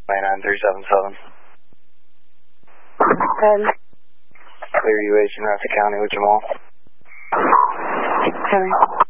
9377. Clear UH in Rapid County with Jamal. Heavy.